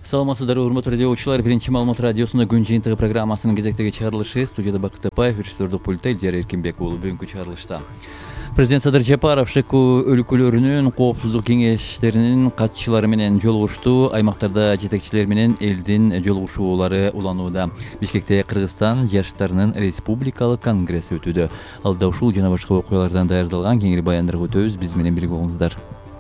Саламатсыздар, урматтуу радиочулар. Биринчи маалымат радиосунда күн жыйынтыгы программасынын кезектеги чыгарылышы. Студияда Бакыт Апаев, режиссердик пультта Элдияр Эркинбек уулу. Бүгүнкү чыгарылышта президент Садыр Жапаров ШКУ өлкөлөрүнүн коопсуздук кеңештеринин катчылары менен жолугушту. Аймактарда жетекчилер менен элдин жолугушуулары уланууда. Бишкекте Кыргызстан жаштарынын республикалык конгресси өтүүдө. Алда ушул жана башка окуялардан даярдалган кеңири баяндарга өтөбүз. Биз менен бирге болуңуздар.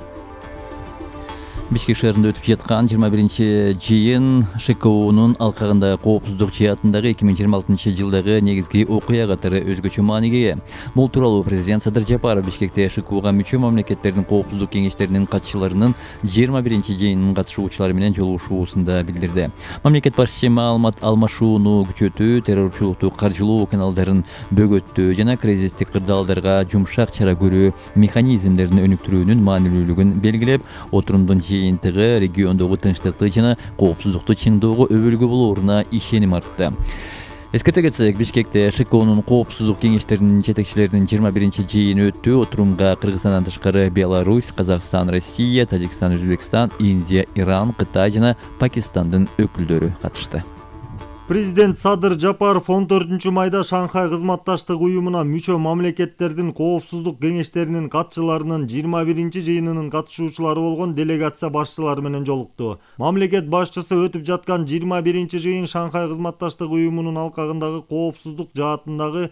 Бишкек шаарында өтүп жаткан 21 жыйын ШКУнун алкагында коопсуздук жаатындагы 2026 жылдагы негизги окуя катары өзгөчө мааниге ээ. Бул тууралуу президент Садыр Жапаров Бишкекте ШКУга мүчө мамлекеттердин коопсуздук кеңештеринин катчыларынын 21 жыйынынын катышуучулары менен жолугушуусунда билдирди. Мамлекет башчысы маалымат алмашууну күчөтүү, террорчулукту каржылоо каналдарын бөгөттөө жана кризистик кырдаалдарга жумшак чара көрүү механизмдерин өнүктүрүүнүн маанилүүлүгүн белгилеп, отурумдун жыйынтыгы региондогу тынчтыкты жана коопсуздукту чыңдоого өбөлгө болооруна ишеним артты. Эскерте кетсек, Бишкекте ШКУнун коопсуздук кеңештеринин жетекчилеринин 21 жыйыны өттү. Отурумга Кыргызстандан тышкары Беларусь, Казакстан, Россия, Тажикстан, Өзбекстан, Индия, Иран, Кытай жана Пакистандын өкүлдөрү катышты. Президент Садыр Жапаров 14 майда Шанхай кызматташтык уюмуна мүчө мамлекеттердин коопсуздук кеңештеринин катчыларынын 21 жыйынынын катышуучулары болгон делегация башчылары менен жолукту. Мамлекет башчысы өтүп жаткан 21 жыйын Шанхай кызматташтык уюмунун алкагындагы коопсуздук жаатындагы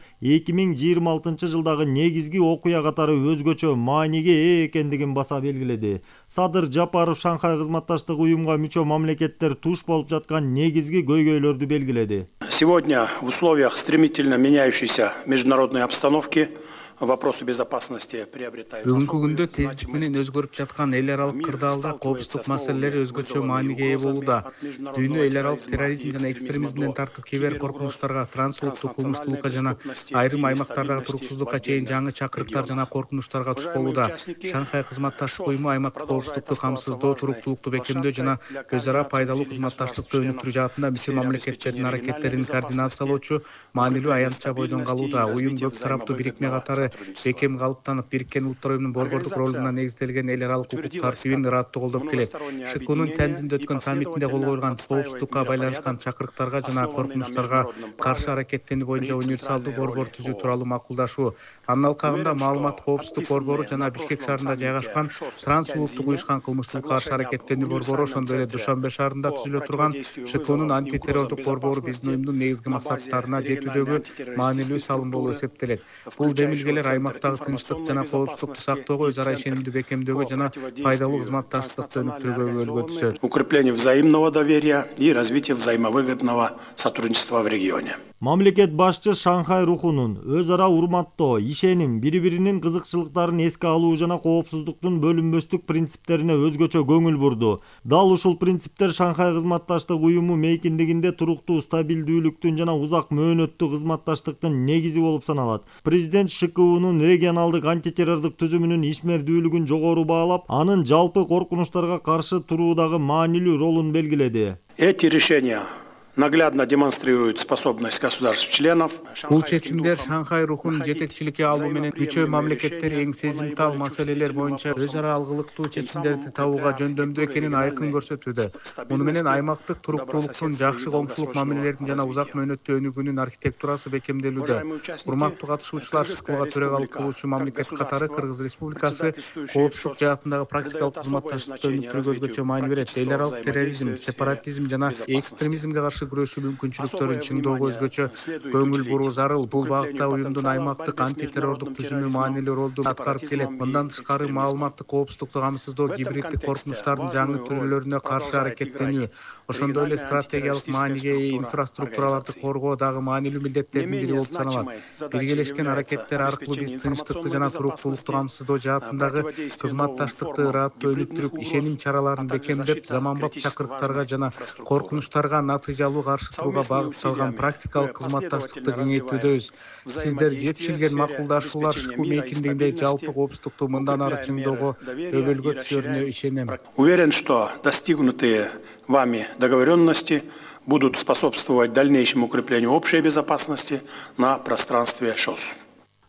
2026 жылдагы негизги окуя катары өзгөчө мааниге ээ экендигин баса белгиледи. Садыр Жапаров Шанхай кызматташтык уюмга мүчө мамлекеттер туш болуп жаткан негизги көйгөйлөрдү белгиледи. Сегодня в условиях стремительно меняющейся международной обстановки вопросы безопасности приобретают. Бүгүнкү күндө тездик менен өзгөрүп жаткан эл аралык кырдаалда коопсуздук маселелери өзгөчө мааниге ээ болууда. Дүйнө эл аралык терроризм жана экстремизмден тартып кибер коркунучтарга, трансулуттук кылмыштуулукка жана айрым аймактардагы туруксуздукка чейин жаңы чакырыктар жана коркунучтарга туш болууда. Шанхай кызматташтык уюму аймактык коопсуздукту камсыздоо, туруктуулукту бекемдөө жана өз ара пайдалуу кызматташтыкты өнүктүрүү жаатында мүчө мамлекеттердин аракеттерин координациялоочу маанилүү аянтча бойдон калууда. Уюм көп тараптуу бирикме катары бекем калыптанып, Бириккен Улуттар уюмунун борбордук ролуна негизделген эл аралык укук тартибин ыраттуу колдоп келет. ШКУнун Тяньцзинде өткөн саммитинде кол коюлган коопсуздукка байланышкан чакырыктарга жана коркунучтарга каршы аракеттенүү боюнча универсалдуу борбор түзүү тууралуу макулдашуу. Анын алкагында маалымат коопсуздук борбору жана Бишкек шаарында жайгашкан трансулуттук уюшкан кылмыштуулукка каршы аракеттенүү борбору, ошондой эле Душанбе шаарында түзүлө турган ШКУнун антитеррордук борбору биздин уюмдун негизги максаттарына жетүүдөгү маанилүү салым болуп эсептелет. Бул демилгелер аймактагы тынчтык жана коопсуздукту сактоого, өз ара ишенимди бекемдөөгө жана пайдалуу кызматташтыкты өнүктүрүүгө өбөлгө түшөт. Укрепление взаимного доверия и развитие взаимовыгодного сотрудничества в регионе. Мамлекет башчы Шанхай рухунун өз ара урматтоо, ишеним, бири-биринин кызыкчылыктарын эске алуу жана коопсуздуктун бөлүнбөстүк принциптерине өзгөчө көңүл бурду. Дал ушул принциптер Шанхай кызматташтык уюму мейкиндигинде туруктуу, стабилдүүлүктүн жана узак мөөнөттүү кызматташтыктын негизи болуп саналат. Президент ШКУнун регионалдык антитеррордук түзүмүнүн ишмердүүлүгүн жогору баалап, анын жалпы коркунучтарга каршы туруудагы маанилүү ролун белгиледи. Эти решения наглядно демонстрирует способность государств-членов. Бул чечимдер Шанхай рухунун жетекчиликке алуу менен мүчө мамлекеттер эң сезимтал маселелер боюнча өз ара алгылыктуу чечимдерди табууга жөндөмдүү экенин айкын көрсөтүүдө. Муну менен аймактык туруктуулуктун, жакшы коңшулук мамилелердин жана узак мөөнөттүү өнүгүүнүн архитектурасы бекемделүүдө. Урматтуу катышуучулар, ШКУга төрагалык кылуучу мамлекет катары Кыргыз Республикасы коопсуздук жаатындагы практикалык кызматташтыкты өнүктүрүүгө өзгөчө маани берет. Эл аралык терроризм, сепаратизм жана экстремизмге каршы күрөшүү мүмкүнчүлүктөрүн чыңдоого өзгөчө көңүл буруу зарыл. Бул багытта уюмдун аймактык антитеррордук түзүмү маанилүү ролду аткарып келет. Мындан тышкары маалыматтык коопсуздукту камсыздоо, гибриддик коркунучтардын жаңы түрлөрүнө каршы аракеттенүү, ошондой эле стратегиялык мааниге ээ инфраструктураларды коргоо дагы маанилүү милдеттердин бири болуп саналат. Биргелешкен аракеттер аркылуу биз тынчтыкты жана туруктуулукту камсыздоо жаатындагы кызматташтыкты ыраттуу өнүктүрүп, ишеним чараларын бекемдеп, заманбап чакырыктарга жана коркунучтарга натыйжалуу каршы турууга багытталган практикалык кызматташтыкты кеңейтүүдөбүз. Сиздер жетишилген макулдашуулар ШКУ мейкиндигинде жалпы коопсуздукту мындан ары чыңдоого өбөлгө түшөрүнө ишенем. Уверен, что достигнутые вами договоренности будут способствовать дальнейшему укреплению общей безопасности на пространстве ШОС.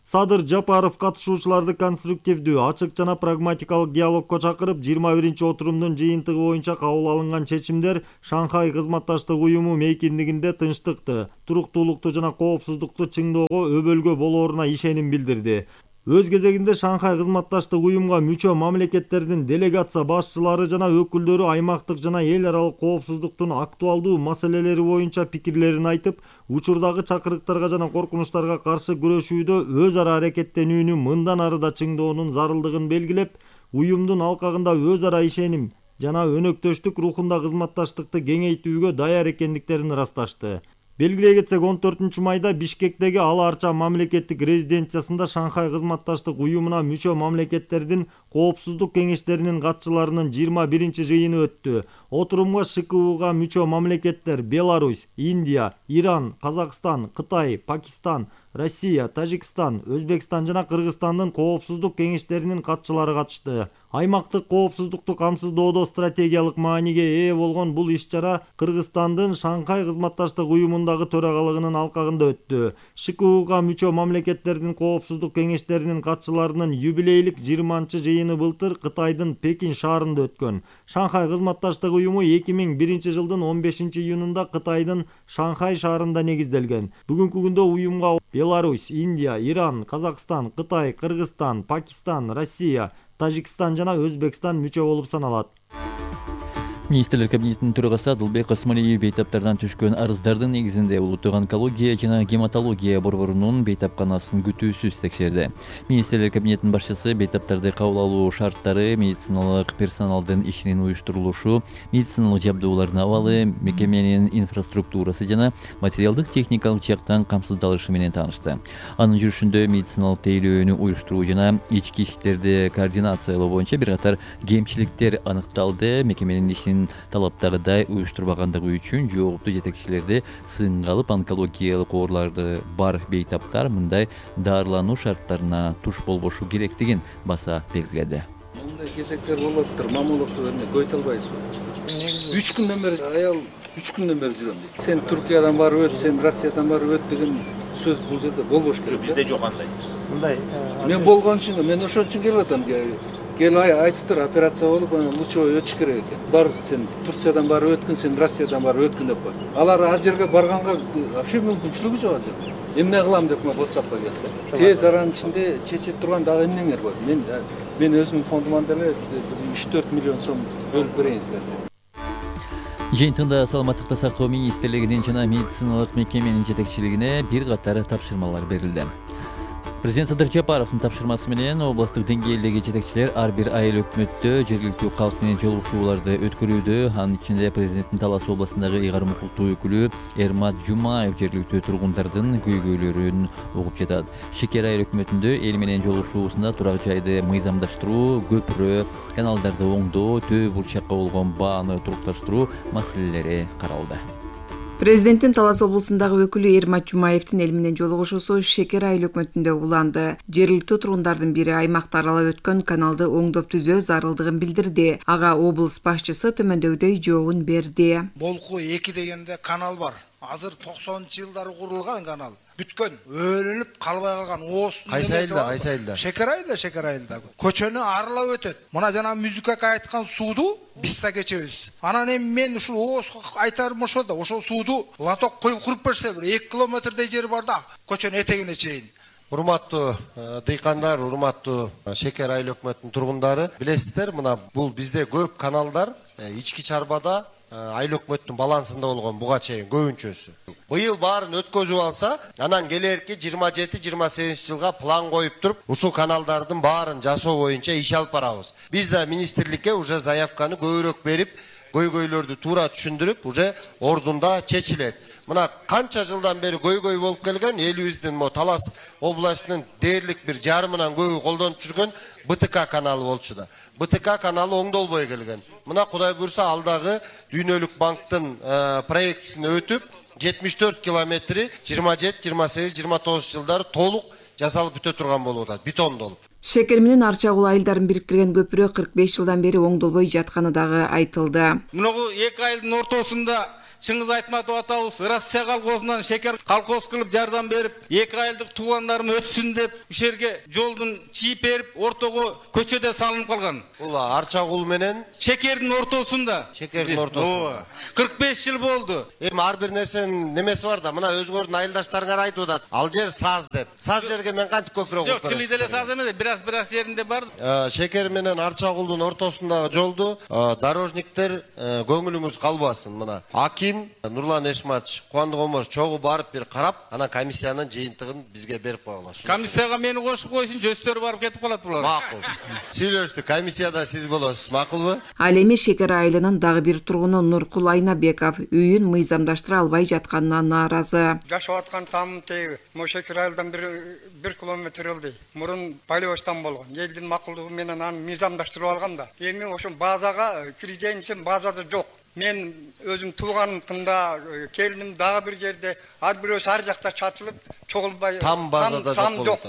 Садыр Жапаров катышуучуларды конструктивдүү, ачык жана прагматикалык диалогко чакырып, 21 отурумдун жыйынтыгы боюнча кабыл алынган чечимдер Шанхай кызматташтык уюму мейкиндигинде тынчтыкты, туруктуулукту жана коопсуздукту чыңдоого өбөлгө болооруна ишеним билдирди. Өз кезегинде Шанхай кызматташтык уюмга мүчө мамлекеттердин делегация башчылары жана өкүлдөрү аймактык жана эл аралык коопсуздуктун актуалдуу маселелери боюнча пикирлерин айтып, учурдагы чакырыктарга жана коркунучтарга каршы күрөшүүдө өз ара аракеттенүүнү мындан ары да чыңдоонун зарылдыгын белгилеп, уюмдун алкагында өз ара ишеним жана өнөктөштүк рухунда кызматташтыкты кеңейтүүгө даяр экендиктерин ырасташты. Белгилей кетсек, 14 майда Бишкектеги Ала Арча мамлекеттик резиденциясында Шанхай кызматташтык уюмуна мүчө мамлекеттердин коопсуздук кеңештеринин катчыларынын 21 жыйыны өттү. Отурумга ШКУга мүчө мамлекеттер Беларусь, Индия, Иран, Казакстан, Кытай, Пакистан, Россия, Тажикстан, Өзбекстан жана Кыргызстандын коопсуздук кеңештеринин катчылары катышты. Аймактык коопсуздукту камсыздоодо стратегиялык мааниге ээ болгон бул иш-чара Кыргызстандын Шанхай кызматташтык уюмундагы төрагалыгынын алкагында өттү. ШКУга мүчө мамлекеттердин коопсуздук кеңештеринин катчыларынын юбилейлик 20 жыйыны былтыр Кытайдын Пекин шаарында өткөн. Шанхай кызматташтык уюму 2001 жылдын 15 июнунда Кытайдын Шанхай шаарында негизделген. Бүгүнкү күндө уюмга Беларусь, Индия, Иран, Казакстан, Кытай, Кыргызстан, Пакистан, Россия, Тажикстан жана Өзбекстан мүчө болуп саналат. Министрлер кабинетинин төрагасы Адылбек Асмалиев бейтаптардан түшкөн арыздардын негизинде улуттук онкология жана гематология борборунун бейтапканасын күтүүсүз текшерди. Министрлер кабинетинин башчысы бейтаптарды кабыл алуу шарттары, медициналык персоналдын ишинин уюштурулушу, медициналык жабдуулардын абалы, мекеменин инфраструктурасы жана материалдык техникалык жактан камсыздалышы менен таанышты. Анын жүрүшүндө медициналык тейлөөнү уюштуруу жана ички иштерди координациялоо боюнча бир катар кемчиликтер аныкталды. Мекеменин ишин талаптагыдай уюштурбагандыгы үчүн жооптуу жетекчилерди сынга алып, онкологиялык оорулары бар бейтаптар мындай дарылануу шарттарына туш болбошу керектигин баса белгиледи. Мындай кезектер болуп атыптыр, мамилокту көйт албайсызбы? 3 күндөн бери аял 3 күндөн бери жүрөм дейт. Сен Түркиядан барып өт, сен Россиядан барып өт деген сөз бул жерде болбош керек. Бизде жок андай. Мындай. Мен болгон үчүн, мен ошон үчүн келип атам. Келип айтыптыр, операция болуп, лучевой өтүш керек экен. Бар, сен Турциядан барып өткүн, сен Россиядан барып өткүн деп коет. Алар ал жерге барганга вообще мүмкүнчүлүгү жок азыр. Эмне кылам деп WhatsAppка келди. Тез аранын ичинде чечип турган дагы эмнеңер бар? Мен өзүмдүн фондуман деле 3-4 миллион сом бөлүп берейин силерге. Жыйынтыгында саламаттыкты сактоо министрлигинин жана медициналык мекеменин жетекчилигине бир катар тапшырмалар берилди. Президент Садыр Жапаровдун тапшырмасы менен областтык деңгээлдеги жетекчилер ар бир айыл өкмөттө жергиликтүү калк менен жолугушууларды өткөрүүдө. Анын ичинде президенттин Талас областындагы ыйгарым укуктуу өкүлү Эрмат Жумаев жергиликтүү тургундардын көйгөйлөрүн угуп жатат. Шекер айыл өкмөтүндө эл менен жолугушуусунда турак жайды мыйзамдаштыруу, көпүрө, каналдарды оңдоо, төө бурчакка болгон бааны турукташтыруу маселелери каралды. Президенттин Талас облусундагы өкүлү Эрмат Жумаевдин эл менен жолугушуусу Шекер айыл өкмөтүндө уланды. Жергиликтүү тургундардын бири аймакты аралап өткөн каналды оңдоп түзөө зарылдыгын билдирди. Ага облус башчысы төмөндөгүдөй жообун берди. Болку 2 дегенде канал бар. Азыр 90-жылдары курулган канал. Бүткөн, өлүнүп калбай калган оостун. Кайсы айылда? Шекер айылда. Көчөнү аралап өтөт. Мына жана музыкага айткан сууду биз да кечебиз. Анан эми мен ушул ооско айтарым ошол да, ошол сууду лоток коюп куруп берсе, 2 километрдей жер бар да, көчөнүн этегине чейин. Урматтуу дыйкандар, урматтуу Шекер айыл өкмөтүнүн тургундары, билесиздер, мына бул бизде көп каналдар ички чарбада айыл өкмөттүн балансында болгон буга чейин көбүнчөсү. Быйыл баарын өткөзүп алса, анан келерки 27-28 жылга план коюп туруп, ушул каналдардын баарын жасоо боюнча иш алып барабыз. Биз да министрликке уже заявканы көбүрөөк берип, көйгөйлөрдү туура түшүндүрүп, уже ордунда чечилет. Мына канча жылдан бери көйгөй болуп келген, элибиздин Талас областынын дээрлик бир жарымынан көбү колдонуп жүргөн БТК каналы болчу да. БТК каналы оңдолбой келген. Мына Кудай буйрса алдагы Дүйнөлүк банктын проектисин өтүп, 74 километри 27, 28, 29 жылдары толук жасалып бүтө турган болуп атат, бетондолуп. Шекер менен Арчагул айылдарын бириктирген көпүрө 45 жылдан бери оңдолбой жатканы дагы айтылды. Мына 2 айылдын ортосунда Чыңгыз Айтматов атабыз Россия колхозунан шекер колхоз кылып жардам берип, 2 айлык туугандарым өтсүн деп, ушерге жолдун чийип берип, ортого көчөдө салынып калган. Бул Арчагул менен Шекердин ортосунда. 45 жыл болду. Эми ар бир нерсенин немеси бар да, мына өзүңөрдүн айылдаштарыңар айтып атат. Ал жер саз деп. Саз жерге мен кантип көпүрө кылып берем? Жок, чили деле саз эмес, бираз жеринде бар. Шекер менен Арчагулдун ортосундагы жолду дорожниктер көңүлүңүз калбасын. Мына аким Нурлан Эшматович, Кубандык Омарович чогуу барып бир карап, ана комиссиянын жыйынтыгын бизге берип койгула. Комиссияга мени кошуп койсун, жөстөр барып кетип калат булар. Макул. Сүйлөштү, комиссияда сиз болосуз, макулбу? Ал эми Шекер айылынын дагы бир тургуну Нуркул Айнабеков үйүн мыйзамдаштыра албай жатканына нааразы. Жашап аткан тамым теги, Шекер айылдан 1 километр ылдый. Мурун Балиостан болгон. Элдин макулдугу менен аны мыйзамдаштырып алган да. Эми ошо базага кирген базада жок. Мен өзүм тууганымда, келиним дагы бир жерде, ар бирөөсү ар жакта чачылып, чогулбай. Там базада жок.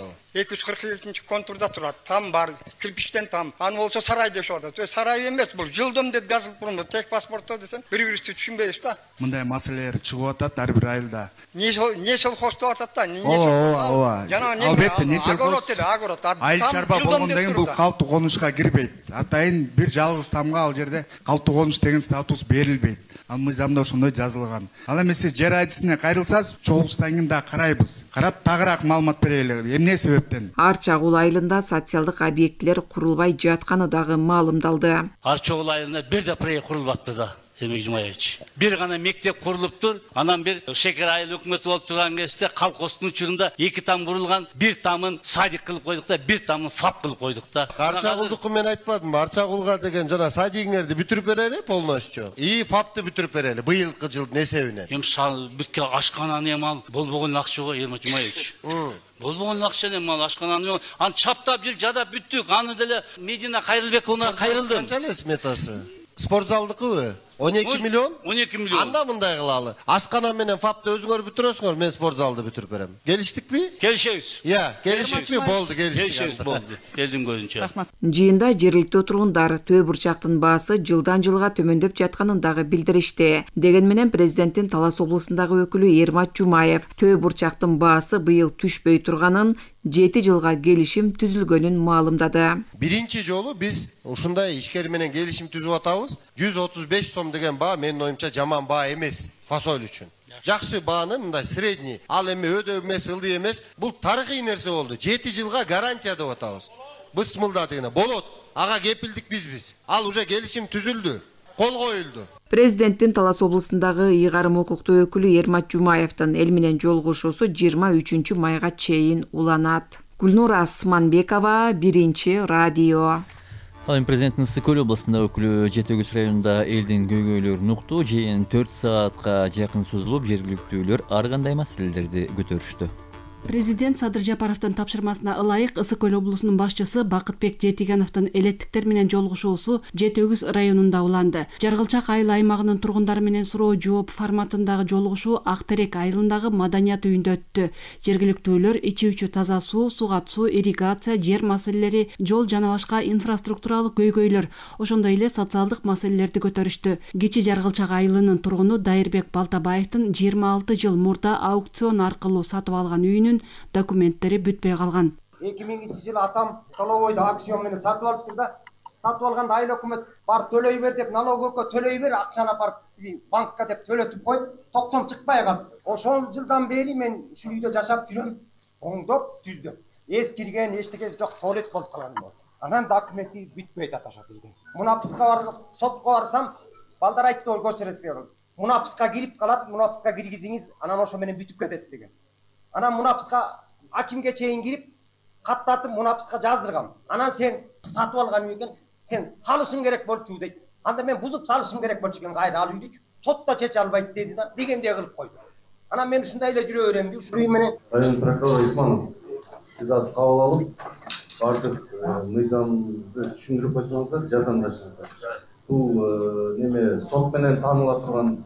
247 контурда турат. Там бар, кирпичтен там. Аны болсо сарай дешип атат. Сарай эмес бул, жылдым деп жазылып турмун. Тех паспортто десең, бири-бирибизди түшүнбөйбүз да. Мындай маселелер чыгып атат ар бир айылда. Не солхоз деп атат да. Ооба. Албетте, не солхоз. Айыл чарба болгондон кийин бул калптуу конушка кирбейт. Атайын бир жалгыз тамга ал жерде калптуу конуш деген статус берилбейт. Ал мыйзамда ошондой жазылган. Ал эми сиз жер айдысына кайрылсаңыз, чогулуштан кийин да карайбыз. Карап тагыраак маалымат берели. Эмне себептен? Арчагул айылында социалдык объектилер курулбай жатканы дагы маалымдалды. Арчагул айылында бир да проект курулбапты да. Эмек Жумаевич. Бир гана мектеп курулуптур, анан бир Шекер айыл өкмөтү болуп турган кезде колхоздун учурунда 2 там бурулган, 1 тамын садик кылып койдук да, 1 тамын фап кылып койдук да. Арчагулдуку мен айтпадым, Арчагулга деген жана садигиңерди бүтүрүп берели полностью. И фапты бүтүрүп берели быйылкы жылдын эсебинен. Эми бүткө ашкананы эми ал болбогон акча го, Эмек Жумаевич. Болбогон акчаны эми ал ашкананы аны чаптап жил жадап бүттүк, аны деле Медина Кайрылбековна кайрылдым. Канча эле сметасы? Спортзалдыкыбы? 12 миллион? 12 миллион. Анда мындай кылалы. Ашкана менен фапты өзүңөр бүтүрөсүңөр, мен спортзалды бүтүрүп берем. Келиштикпи? Келишебиз. Келиштикпи? Болду, келиштик. Болду. Элдин көзүнчө. Жыйында жергиликтүү тургундар төө бурчактын баасы жылдан жылга төмөндөп жатканын дагы билдиришти. Деген менен президенттин Талас облусундагы өкүлү Эрмат Жумаев төө бурчактын баасы быйыл түшпөй турганын, 7 жылга келишим түзүлгөнүн маалымдады. Биринчи жолу биз ушундай ишкер менен келишим түзүп атабыз. 135 сом деген баа менин оюмча жаман баа эмес фасоль үчүн. Жакшы бааны мындай средний, ал эми өдө эмес, ылдый эмес, бул тарыхый нерсе болду. 7 жылга гарантия деп атабыз. Бысмылда дегене болот. Ага кепилдик бизбиз. Ал уже келишим түзүлдү, кол коюлду. Президенттин Талас облусундагы ыйгарым укуктуу өкүлү Эрмат Жумаевдин эл менен жолугушуусу 23 майга чейин уланат. Гүлнура Асманбекова, 1-радио. Ал эми президенттин Ысык көл областында өкүлү Жетөгүз районунда элдин көйгөйлөрүн укту. Жыйын 4 саатка жакын созулуп, жергиликтүүлөр ар кандай маселелерди көтөрүштү. Президент Садыр Жапаровдун тапшырмасына ылайык Ысык көл облусунун башчысы Бакытбек Жетигановдун элеттиктер менен жолугушуусу Жетөгүз районунда уланды. Жаргылчак айыл аймагынын тургундары менен суроо жооп форматындагы жолугушуу Ак Терек айылындагы маданият үйүндө өттү. Жергиликтүүлөр ичүүчү таза суу, сугат суу, ирригация, жер маселелери, жол жана башка инфраструктуралык көйгөйлөр, ошондой эле социалдык маселелерди көтөрүштү. Кичи Жаргылчак айылынын тургуну Дайырбек Балтабаевдин 26 жыл мурда аукцион аркылуу сатып алган үйүнүн документтери бүтпөй калган. 2000-жылы атам Толобойду аукцион менен сатып алыптыр да. Сатып алганда айыл өкмөт бар төлөй бер деп, налогөккө төлөй бер, акчаны апарып банкка деп төлөтүп коюп, токтом чыкпай калды. Ошол жылдан бери мен ушул үйдө жашап жүрөм, оңдоп түздүм. Эскирген, эчтекеси жок, туалет болуп калган болду. Анан документи бүтпөй аташа үйдө. Мунапыска сотко барсам, балдар айтты, көрсөтөсүңөр. Мунапыска кирип калат, мунапыска киргизиңиз, анан ошо менен бүтүп кетет деген. Анан мунапыска акимге чейин кирип, каттатып мунапыска жаздыргам. Анан сен сатып алган үйгөн сен салышың керек болчу дейт. Анда мен бузуп салышым керек болчу экен кайра ал үйдү. Сотто чече албайт деди да, дегендей кылып койду. Анан мен ушундай эле жүрө берем, ушул үй менен. Район прокурор Исманов, сиз азыр кабыл алып, бардык мыйзамды түшүндүрүп койсоңуздар, жардамдашыңыздар. Бул неме сот менен тааныла турган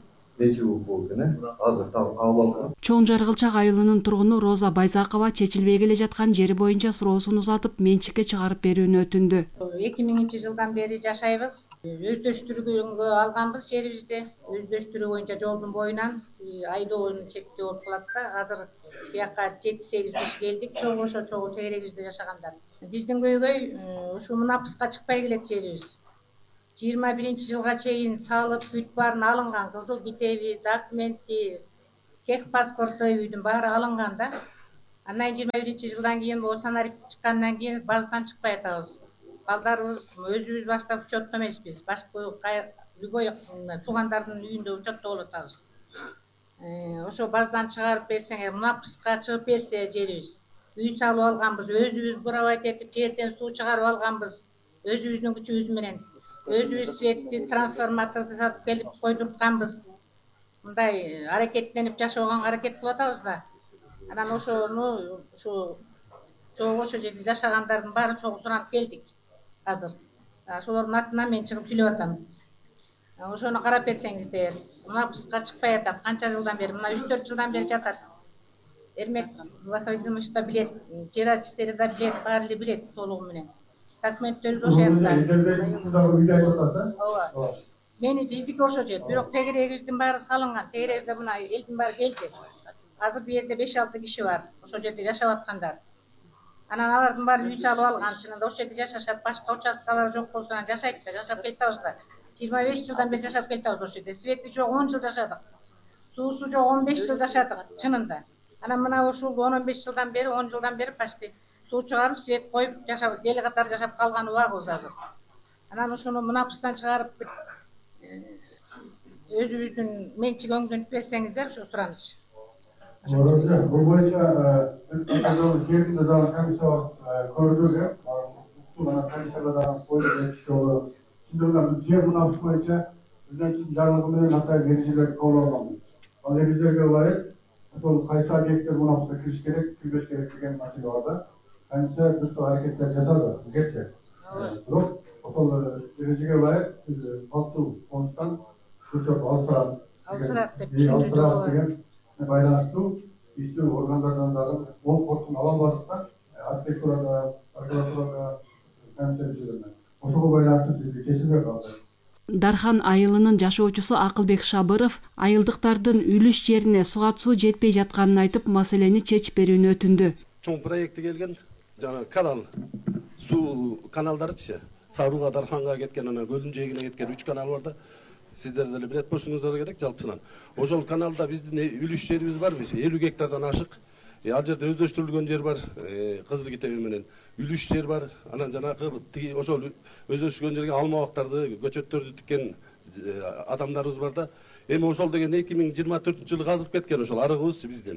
Чоң Жаргылчак айылынын тургуну Роза Байзакова чечилбей келе жаткан жери боюнча суроосун узатып, менчикке чыгарып берүүнү өтүндү. 2000 жылдан бери жашайбыз. Өздөштүрүүгө алганбыз жерибизди. Өздөштүрүү боюнча жолдун боюнан айдоонун чектөө болуп калат да. Азыр бияка 7-8 киши келдик. Чогуу тегерегибизде жашагандар. Биздин көйгөй ушу Мунапыска чыкпай келет жерибиз. 21-жылга чейин салып бүт баарын алынган, кызыл китеби, документи, тех паспорту үйдүн баары алынган да. Андан 21-жылдан кийин сценарий чыккандан кийин базадан чыкпай атабыз. Балдарыбыз өзүбүз баштап учетто эмеспиз. Башка любой туугандардын үйүндө учетто болуп атабыз. Ошо базадан чыгарып берсең, Мунапыска чыгып берсе жерибиз. Үй салып алганбыз, өзүбүз буравайт этип жерден суу чыгарып алганбыз. Өзүбүздүн күчүбүз менен. Өзүбүз светти, трансформаторду сатып келип койдуртканбыз. Мындай аракеттенип жашоого аракет кылып атабыз да. Анан ошону ошо жерде жашагандардын баарын чогуу суранып келдик. Азыр ошолордун атынан мен чыгып сүйлөп атам. Ошону карап берсеңиздер, Мунапыска чыкпай атат. Канча жылдан бери, мына 3-4 жылдан бери жатат. Эрмек Василович да билет, жер да билет, баары эле билет толугу менен. Документтөрүбүз ошо жакта. Ооба. Биздики ошо жер, бирок тегерегибиздин баары салынган. Тегерегибизде мына элдин баары келди. Азыр бу жерде 5-6 киши бар, ошо жерде жашап аткандар. Анан алардын баары үй салып алган, чынында ошо жерде жашашат, башка участкалар жок болсо анан жашайт да, жашап келатабыз да. 25 жылдан бери жашап келатабыз ошо жерде. Свети жок 10 жыл жашадык. Суусу жок 15 жыл жашадык, чынында. Анан мына ушул 15 жылдан бери, 10 жылдан бери почти суу чыгарып, свет коюп жашап, эл катары жашап калган убагыбыз азыр. Анан ушуну Мунапыстан чыгарып өзүбүздүн менчик өңдөнүп берсеңиздер, ушу сураныч. Бул боюнча жерибизде дагы комиссия көрдүк, уктуган комиссияга дагы коюлуп жолу. Чындыгында жер Мунапыс боюнча биздин жарлыгы менен атайын эрежелерди кабыл алганбыз. Ал эрежелерге ылайык ошол кайсы объекттер Мунапыска кириш керек, кирбеш керек деген маселе бар да. Комиссия бүт аракеттер жасады, бизгечи. Бирок ошол эрежеге ылайык калктуу фондтан алсырат деген байланыштуу иштүү органдардан дагы оң кошун ала албадыктан архитектурада, прокуратурада ошого байланыштуу бизге чечилбей калды. Дархан айылынын жашоочусу Акылбек Шабыров айылдыктардын үлүш жерине суга суу жетпей жатканын айтып, маселени чечип берүүнү өтүндү. Чоң проекти келген, жана канал, суу каналдарычы, Сарууга, Дарханга кеткен, анан көлдүн жээгине кеткен 3 канал бар да. Сиздер деле билет болсуңуздар керек жалпысынан. Ошол каналда биздин үлүш жерибиз бар, 50 гектардан ашык. Ал жерде өздөштүрүлгөн жер бар, кызыл китеби менен. Үлүш жер бар, анан жанакы ошол өздөштүрүлгөн жерге алмабактарды, көчөттөрдү тиккен адамдарыбыз бар да. Эми ошол деген 2024-жылы казып кеткен ошол арыгыбызчы биздин.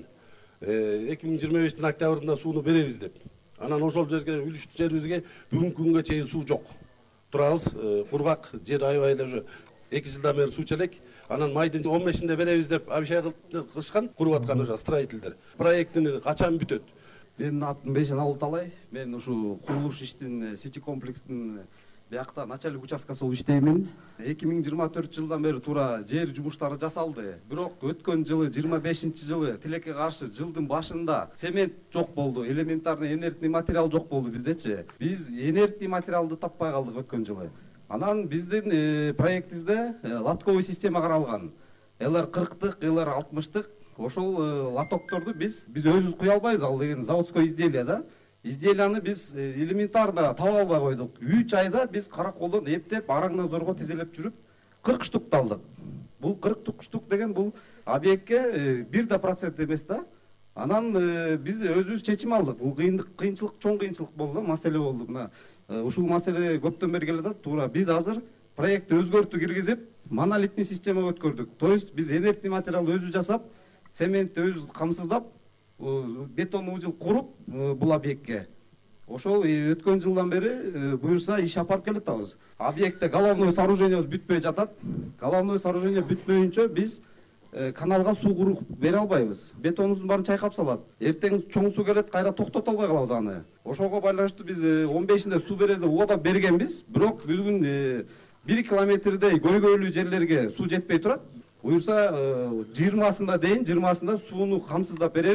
2025-тин октябрында сууну беребиз деп. Анан ошол жерге үлүш жерибизге бүгүнкү күнгө чейин суу жок. Турабыз, кургак жер аябай эле уже 2 жылдан бери суу челек. Анан майдын 15-inde беребиз деп абишай кылышкан, куруп аткан ошо строительдер. Проекттин качан бүтөт? Менин атым Бейшен Алуталай. Мен ушу курулуш иштин Сити комплекстин биякта начальник участкасы болуп иштеймин. 2024-жылдан бери туура жер жумуштары жасалды. Бирок өткөн жылы 25-жылы тилекке каршы жылдын башында цемент жок болду, элементарный инертный материал жок болду биздечи. Биз инертный материалды таппай калдык өткөн жылы. Анан биздин проектибизде лотковый система каралган. Элер 40-тык, элер 60-тык. Ошол лотокторду биз өзүбүз куя албайбыз, ал деген заводской изделие да. Изделияны биз элементарно таба албай койдук. 3 айда биз кара колдон эптеп, араңдан зорго тизелеп жүрүп 40 штук алдык. Бул 40 штук деген бул объектке 1% эмес да. Анан биз өзүбүз чечим алдык. Бул кыйынчылык, чоң кыйынчылык болду, маселе болду. Мына ушул маселе көптөн бери келе жатат. Туура биз азыр проектти өзгөртүү киргизип, монолитный системага өткөрдүк. То есть биз инертный материалды өзү жасап, цементти өзү камсыздап, бетон ужил куруп бул объектке. Ошол өткөн жылдан бери буюрса иш алып келе жатабыз. Объектте головной сооружениебиз бүтпөй жатат. Головной сооружение бүтпөйүнчө биз каналга суу куруп бере албайбыз. Бетонубуздун баарын чайкап салат. Эртең чоң суу келет, кайра токтото албай калабыз аны. Ошого байланыштуу биз 15-inde суу беребиз деп убада бергенбиз. Бирок бүгүн 1 километрдей көйгөйлүү жерлерге суу жетпей турат. Буюрса 20-сында сууну камсыздап беребиз.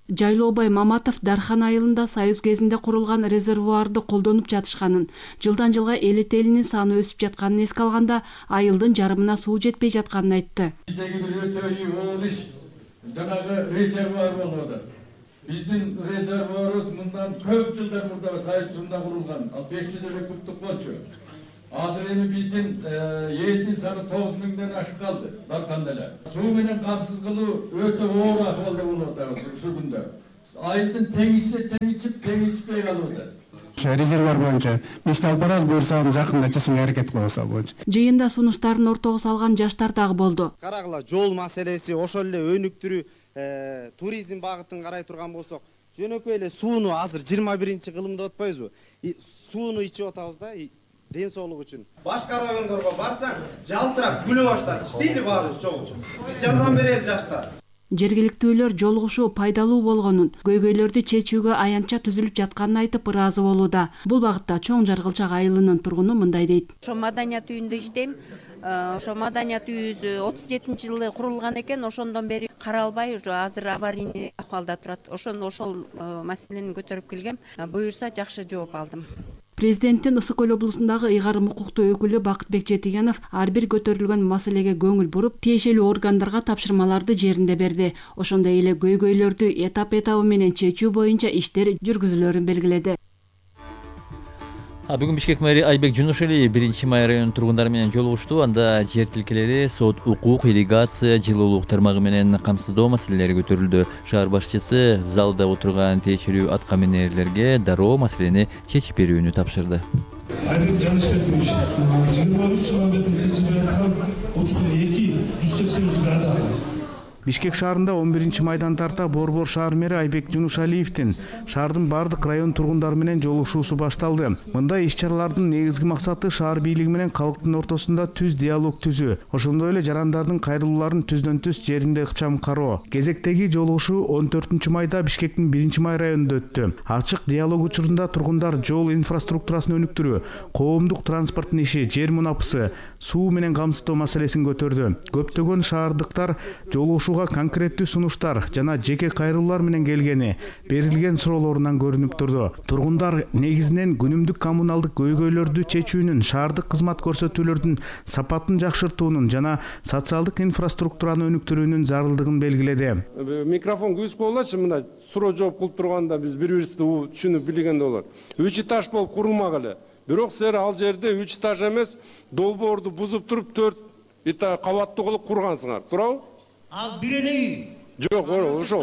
Жайлообай Маматов Дархан айылында Союз кезинде курулган резервуарды колдонуп жатышканын, жылдан жылга элет элинин саны өсүп жатканын эске алганда, айылдын жарымына суу жетпей жатканын айтты. Биздеги бир өтө iyi iş жанагы резервуар болуп атат. Биздин резервуарыбыз мындан көп жылдар мурда Союз жылында курулган. Ал 500 кубтук болчу. Азыр эми биздин элдин саны 9.000ден ашып калды. Дарканда эле. Суу менен камсыз кылуу өтө оор акыбалда болуп атат ушул күндө. Айылдын тең ичпей калып атат. Резервуар боюнча ишти алып барабыз, буюрса жакында чечимге аракет кылабыз ал боюнча. Жыйында сунуштарын ортого салган жаштар дагы болду. Карагыла, жол маселеси, ошол эле өнүктүрүү, туризм багытын карай турган болсок, жөнөкөй эле сууну азыр 21-чи кылымда отпойбузбу? Сууну ичип атабыз да, ден соолук үчүн. Башка райондорго барсаң, жалтырап күлө баштады. Иштейли баарыбыз чогулчу. Биз жардам берели жаштар. Жергиликтүүлөр жолугушуу пайдалуу болгонун, көйгөйлөрдү чечүүгө аянтча түзүлүп жатканын айтып ыраазы болууда. Бул багытта Чоң Жаргылчак айылынын тургуну мындай дейт. Ошо маданият үйүндө иштейм. Ошо маданият үйүбүз 37-жылы курулган экен, ошондон бери каралбай, азыр аварийный акыбалда турат. Ошол маселени көтөрүп келгем. Буюрса жакшы жооп алдым. Президенттин Ысык Көл облусундагы ыйгарым укуктуу өкүлү Бакытбек Жетигенов ар бир көтөрүлгөн маселеге көңүл буруп, тиешелүү органдарга тапшырмаларды жеринде берди. Ошондой эле көйгөйлөрдү этап менен чечүү боюнча иштер жүргүзүлөрүн белгиледи. Бүгүн Бишкек мэри Айбек Жунушалиев 1-май районунун тургундары менен жолугушту. Анда жер тилкелери, сот, укук, ирригация, жылуулук тармагы менен камсыздоо маселелери көтөрүлдү. Шаар башчысы залда отурган тиешелүү аткаминерлерге дароо маселени чечип берүүнү тапшырды. Айбек Жанышбекович 23 жылдан бери чечип жаткан 32-180 гада. Бишкек шаарында 11-майдан тарта Борбор шаар мэри Айбек Жунушалиевдин шаардын бардык район тургундары менен жолугушуусу башталды. Мындай иш-чаралардын негизги максаты шаар бийлиги менен калктын ортосунда түз диалог түзүү, ошондой эле жарандардын кайрылууларын түздөн-түз жеринде ыкчам кароо. Кезектеги жолугушуу 14-майда Бишкектин 1-май районунда өттү. Ачык диалог учурунда тургундар жол инфраструктурасын өнүктүрүү, коомдук транспорттун иши, жер мунапысы, суу менен камсыздоо маселесин көтөрдү. Көптөгөн шаардыктар жолугушууга конкреттүү сунуштар жана жеке кайрылуулар менен келгени берилген суроолорунан көрүнүп турду. Тургундар негизинен күнүмдүк коммуналдык көйгөйлөрдү чечүүнүн, шаардык кызмат көрсөтүүлөрдүн сапатын жакшыртуунун жана социалдык инфраструктураны өнүктүрүүнүн зарылдыгын белгиледи. Микрофон күйүп коелачы, мына суроо жооп кылып турганда биз бири-бирибизди түшүнүп билгенде болот. 3 этаж болуп курулмагыла. Бирок силер ал жерде 3 этаж эмес, долбоорду бузуп туруп 4 этаж кабаттуу кылып кургансыңар. Туурабы? Ал бир эле үй. Жок, ошол.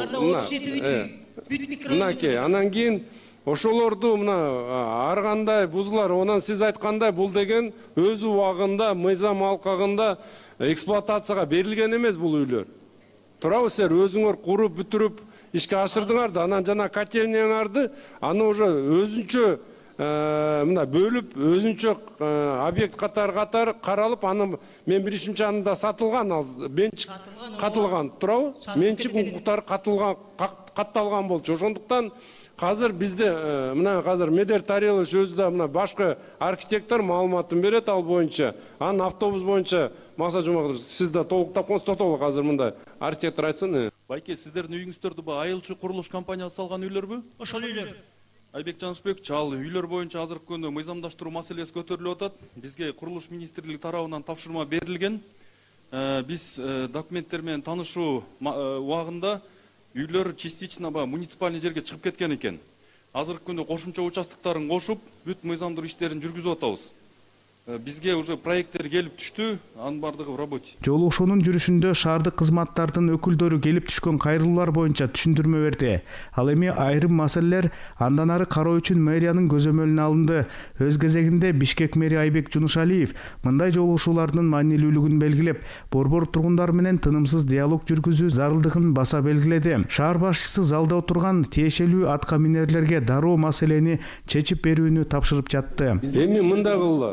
Мынакей, анан кийин ошолорду мына ар кандай бузулар, онан сиз айткандай бул деген өз убагында, мыйзам алкагында эксплуатацияга берилген эмес бул үйлөр. Туурабы, силер өзүңөр куруп бүтүрүп ишке ашырдыңар да, анан жана котельняңарды аны уже өзүнчө мына бөлүп, өзүнчө объект катар каралып, аны мен билишимче анда сатылган, ал менчик катылган, туурабы? Менчик укуктары катталган болчу. Ошондуктан азыр бизде мына азыр Медер Тарелович өзү да мына башкы архитектор маалыматын берет ал боюнча. Анын автобус боюнча Максат Жумаков, сиз да толуктап коңуз тотолук азыр мындай архитектор айтсын. Байке, сиздердин үйүңүздөрдү бу айылчы курулуш компаниясы салган үйлөрбү? Ошол үйлөр. Айбек Жанышбекович, ал үйлөр боюнча азыркы күндө мыйзамдаштыруу маселеси көтөрүлүп атат. Бизге курулуш министрлиги тарабынан тапшырма берилген. Биз документтер менен таанышуу убагында үйлөр частично муниципальный жерге чыгып кеткен экен. Азыркы күндө кошумча участоктарын кошуп, бүт мыйзамдуу иштерин жүргүзүп атабыз. Бизге уже проекттер келип түштү, анын бардыгы в работе. Жолугушуунун жүрүшүндө шаардык кызматтардын өкүлдөрү келип түшкөн кайрылуулар боюнча түшүндүрмө берди. Ал эми айрым маселелер андан ары кароо үчүн мэриянын көзөмөлүнө алынды. Өз кезегинде Бишкек мэри Айбек Жунушалиев мындай жолугушуулардын маанилүүлүгүн белгилеп, Борбор тургундары менен тынымсыз диалог жүргүзүү зарылдыгын баса белгиледи. Шаар башчысы залда отурган тиешелүү аткаминерлерге дароо маселени чечип берүүнү тапшырып жатты. Эми мындай кылалы,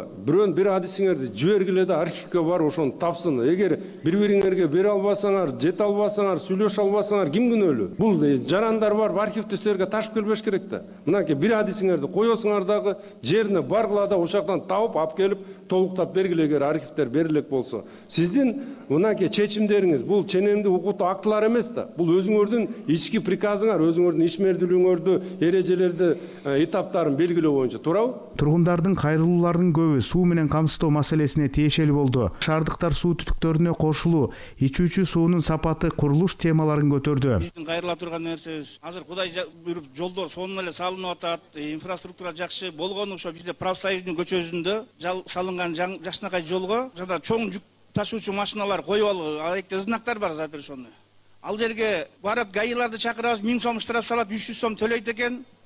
көргөн бир адисиңерди жибергиле да архивке барып ошону тапсын. Эгер бири-бириңерге бере албасаңар, жете албасаңар, сүйлөшө албасаңар ким күнөөлүү? Бул жарандар барып архивди силерге ташып келбеш керек да. Мынакей бир адисиңерди коесуңар дагы жерине баргыла да ошоктон тауып алып келип толуктап бергиле эгер архивдер берилек болсо. Сиздин мынакей чечимдериңиз бул ченемдүү укуктуу актылар эмес да. Бул өзүңөрдүн ички приказыңар, өзүңөрдүн ишмердүүлүгүңөрдү, эрежелерди, этаптарын белгилөө боюнча, туурабы? Тургундардын кайрылууларынын көбү суу менен камсыздоо маселесине тиешелүү болду. Шаардыктар суу түтүктөрүнө кошулуу, ичүүчү суунун сапаты, курулуш темаларын көтөрдү. Биздин кайрыла турган нерсебиз азыр Кудай буйруп жолдор сонун эле салынып атат, инфраструктура жакшы болгону ошо бизде Правсоюздун көчөсүндө салынган жакшынакай жолго жана чоң жүк ташуучу машиналар коюп алуу алекте знактар бар запрещенный. Ал жерге барат гаиларды чакырабыз, 1000 сом штраф салат, 300 сом төлөйт экен.